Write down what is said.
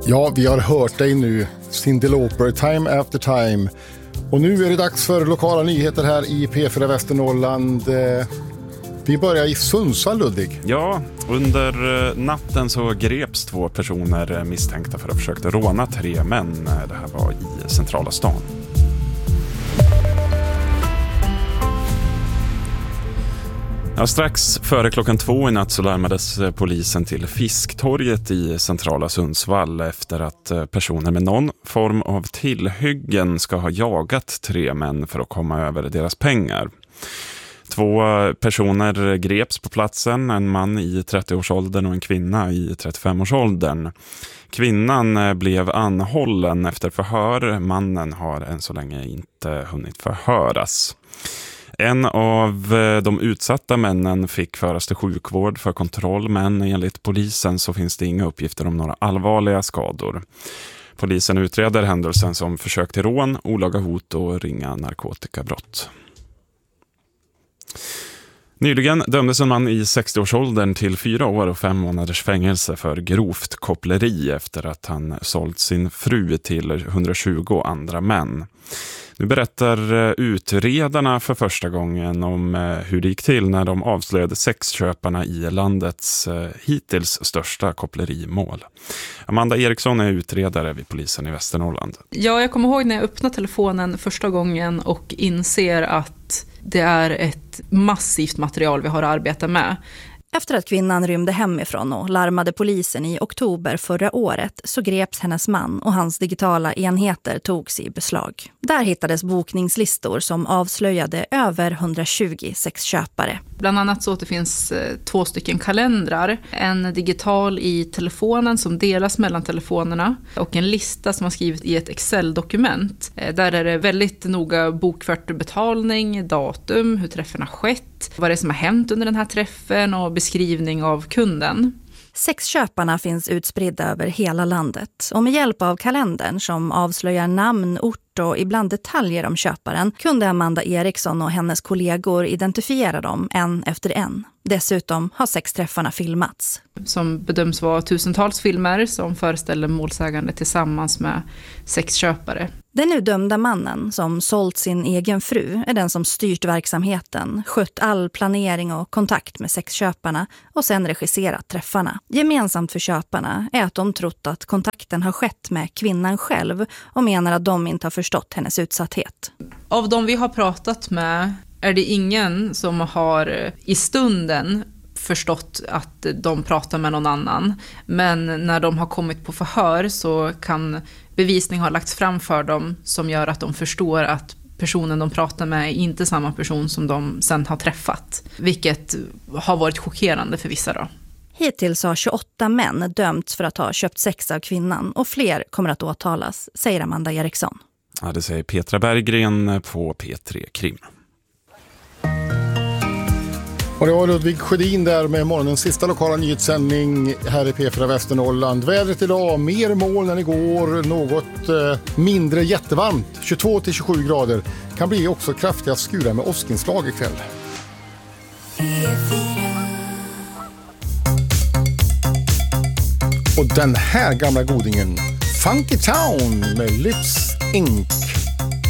Ja, vi har hört dig nu. Cyndi Lauper, Time After Time. Och nu är det dags för lokala nyheter här i P4 Västernorrland. Vi börjar i Sundsvall, Ludvig. Ja, under natten så greps 2 personer misstänkta för att försöka råna 3 män. Det här var i centrala stan. Ja, strax före klockan 2 i natt så larmades polisen till Fisktorget i centrala Sundsvall efter att personer med någon form av tillhyggen ska ha jagat 3 män för att komma över deras pengar. 2 personer greps på platsen, en man i 30-årsåldern och en kvinna i 35-årsåldern. Kvinnan blev anhållen efter förhör, mannen har än så länge inte hunnit förhöras. En av de utsatta männen fick föras till sjukvård för kontroll, men enligt polisen så finns det inga uppgifter om några allvarliga skador. Polisen utreder händelsen som försök till rån, olaga hot och ringa narkotikabrott. Nyligen dömdes en man i 60-årsåldern till 4 år och 5 månaders fängelse för grovt koppleri efter att han sålt sin fru till 120 andra män. Nu berättar utredarna för första gången om hur det gick till när de avslöjade sexköparna i landets hittills största kopplerimål. Amanda Eriksson är utredare vid polisen i Västernorrland. Ja, jag kommer ihåg när jag öppnade telefonen första gången och inser att det är ett massivt material vi har att arbeta med. Efter att kvinnan rymde hemifrån och larmade polisen i oktober förra året så greps hennes man och hans digitala enheter togs i beslag. Där hittades bokningslistor som avslöjade över 120 sexköpare. Bland annat så att det finns 2 stycken kalendrar, en digital i telefonen som delas mellan telefonerna och en lista som har skrivit i ett Excel-dokument. Där är det väldigt noga bokfört betalning, datum, hur träffen har skett, vad det är som har hänt under den här träffen och beskrivning av kunden. Sexköparna finns utspridda över hela landet och med hjälp av kalendern som avslöjar namn, ort och ibland detaljer om köparen kunde Amanda Eriksson och hennes kollegor identifiera dem en efter en. Dessutom har sexträffarna filmats. Som bedöms vara tusentals filmer som föreställer målsägande tillsammans med sexköpare. Den nu dömda mannen som sålt sin egen fru är den som styrt verksamheten, skött all planering och kontakt med sexköparna och sen regisserat träffarna. Gemensamt för köparna är att de trott att kontakten har skett med kvinnan själv och menar att de inte har förstått hennes utsatthet. Av de vi har pratat med är det ingen som har i stunden förstått att de pratar med någon annan. Men när de har kommit på förhör så kan bevisning ha lagts fram för dem som gör att de förstår att personen de pratar med är inte samma person som de sen har träffat. Vilket har varit chockerande för vissa då. Hittills har 28 män dömts för att ha köpt sex av kvinnan och fler kommer att åtalas, säger Amanda Eriksson. Ja, det säger Petra Berggren på P3 Krim. Och det var Ludvig Sjödin där med morgonens sista lokala nyhetssändning här i P4 Västernorrland. Vädret idag, mer moln än igår, något mindre jättevarmt, 22-27 grader. Kan bli också kraftiga skurar med åskinslag ikväll. Och den här gamla godingen, Funky Town med Lips Inc.